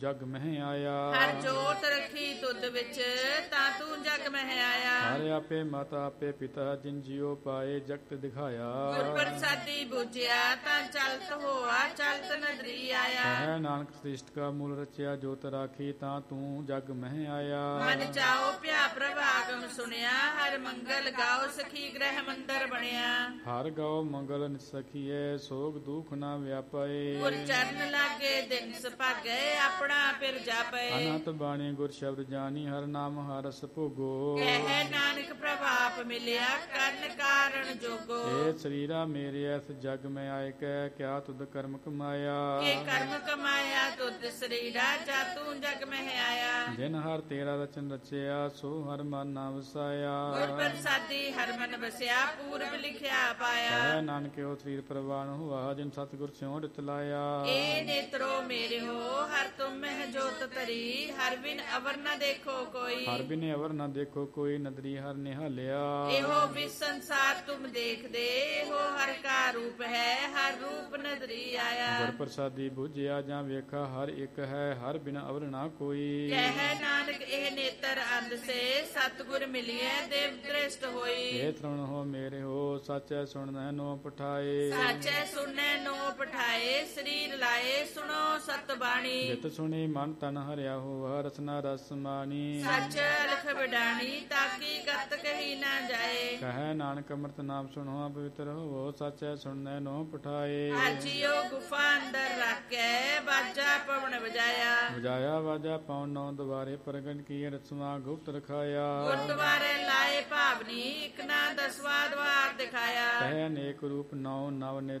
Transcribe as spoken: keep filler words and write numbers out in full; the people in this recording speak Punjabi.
ਜਗ ਮਹਿ ਆਇਆ। ਹਰ ਜੋਤ ਰੱਖੀ ਤੁਧ ਵਿੱਚ, ਤਾਂ ਤੂੰ ਜਗ ਮਹਿ ਆਇਆ। ਹਰ ਆਪੇ ਮਾਤਾ ਆਪੇ ਪਿਤਾ, ਜਿਨ ਜਿਉ ਪਾਏ ਜਗਤ ਦਿਖਾਇਆ। ਗੁਰ ਪ੍ਰਸਾਦੀ ਬੁਝਿਆ, ਤਾਂ ਚਲਤ ਹੋਆ ਚਲਤ ਨਦਰੀ ਆਇਆ। ਹੈ ਨਾਨਕ ਸ੍ਰਿਸ਼ਟ ਕਾ ਮੂਲ ਰਚਿਆ, ਜੋਤ ਰਾਖੀ ਤਾਂ ਤੂੰ ਜਗ ਮਹਿ ਆਇਆ। ਮਨ ਚਾਓ ਭਿਆ ਪ੍ਰਭਾਗਮ ਸੁਣਿਆ, ਹਰ ਮੰਗਲ ਗਾਓ ਸਖੀ ਗ੍ਰਹਿ ਮੰਦਰ ਬਣਿਆ। ਹਰ ਗਾਓ ਮੰਗਲ ਨਿਤ ਸਖੀਐ, ਸੋਗ ਦੁਖ ਨਾ ਵਿਆਪੈ। ਗੁਰ ਚਰਨ ਲਾਗੇ ਦਿਨ ਸੁਭਾਗੈ, ਆਪਣਾ ਫਿਰ ਜਾਪੈ। ਅਨਹਤ ਬਾਣੀ ਗੁਰ ਸ਼ਬਦ ਜਾਣੀ, ਹਰ ਨਾਮ ਹਰ ਰਸ ਭੋਗੋ। ਕਹਿ ਨਾਨਕ ਪ੍ਰਭਾਪ ਮਿਲਿਆ, ਕਰਨ ਕਾਰਨ ਜੋਗੋ। ਏ ਸਰੀਰਾ ਮੇਰੇ ਐਸ ਜਗ ਮੈਂ ਆਏ ਕੈ, ਕਿਆ ਤੁਧ ਕਰਮ ਕਮਾਇਆ। ਕੇ ਕਰਮ ਕਮਾਇਆ ਤੁਧ ਸਰੀਰਾ, ਜਾ ਤੂੰ ਜਗ ਮਹਿ ਆਇਆ। ਜਿਨ ਹਰ ਤੇਰਾ ਰਚਨ ਰਚਿਆ, ਸੋ ਹਰ ਮਨ ਨਾ ਵਸਾਇਆ। ਗੁਰ ਪ੍ਰਸਾਦੀ ਹਰ ਮਨ ਵਸਿਆ, ਪੂਰਬ ਲਿਖਿਆ ਪਾਇਆ। ਕਹਿ ਨਾਨਕਿਓ ਸਰੀਰ ਪ੍ਰਵਾਨ ਹੋਆ, ਜਿਨ ਸਤਿਗੁਰ ਸਿਉ ਰਿਤ ਲਾਇਆ। ਏ ਨੇਤਰੋ ਮੇਰੇ ਹੋ, ਹਰ ਤੁਮ ਮਹਿ ਜੋਤ ਤਰੀ, ਹਰ ਬਿਨ ਅਵਰ ਨ ਦੇਖੋ ਕੋਈ। ਹਰ ਬਿਨੇ ਅਵਰ ਨਾ ਦੇਖੋ ਕੋਈ, ਨਦਰੀ ਹਰ ਨਿਹਾਲਿਆ। ਇਹੋ ਵੀ ਸੰਸਾਰ ਤੁਮ ਦੇਖਦੇ, ਇਹੋ ਹਰ ਕਾ ਰੂਪ ਹੈ, ਹਰ ਰੂਪ ਨਦਰੀ ਆਇਆ। ਗੁਰ ਪ੍ਰਸਾਦੀ ਬੁਝਿਆ ਜਾਂ ਵੇਖਾ, ਹਰ ਇੱਕ ਹੈ, ਹਰ ਬਿਨ ਅਵਰ ਨਾ ਕੋਈ। ਕਹਿ ਨਾਨਕ ਇਹ ਨੇਤਰ ਅੰਧ ਸੇ, ਸਤਿਗੁਰ ਮਿਲਿਐ ਦੇਵ ਦ੍ਰਿਸ਼ਟ ਹੋਈ। ਇਹ ਤਰੁਣ ਹੋ ਮੇਰੇ ਹੋ, ਸਾਚੈ ਸੁਣਨੈ ਨੋ ਪਠਾਏ। ਸਾਚੈ ਸੁਣੈ ਨੋ ਪਠਾਏ, ਸਰੀਰ ਲਾਏ ਸੁਣੋ ਸਤ ਬਾਣੀ। ਜਿਤ ਸੁਣੀ ਮਨ ਤਨ ਹਰਿਆ ਹੋ, ਰਸਨਾ ਰਸ ਮਾਣੀ। ਸੱਚ ਲਖ ਵਡਾਣੀ, ਤਾਕੀ ਕਤ ਕਹੀ ਨਾ ਜਾਏ। ਕਹੈ ਨਾਨਕ ਅੰਮ੍ਰਿਤ ਨਾਮ ਸੁਣੋ, ਪਵਿੱਤਰ ਹੋਵੋ, ਸਾਚੈ ਸੁਣਨੈ ਨੋ ਪਠਾਏ। ਆਜਿਓ ਗੁਫਾ ਅੰਦਰ ਰੱਖੈ, ਬਾਜਾ ਪਵਨ ਵਜਾਇਆ। ਵਜਾਇਆ ਵਾਜਾ ਪਉ ਨੌ ਦੁਆਰੇ, ਪ੍ਰਗਟ ਕੀ ਰਸਮਾ ਗੁਪਤ ਰਖਾਇਆ। ਗੁਰਦੁਆਰੇ ਲਾਏ ਭਾਵਨੀ, ਇਕ ਨਾ ਦਸਵਾ ਦਵਾਰ ਦਿਖਾਇਆ। ਕਹਿ ਅਨੇਕ ਰੂਪ ਨੌ ਨਵ ਨੇ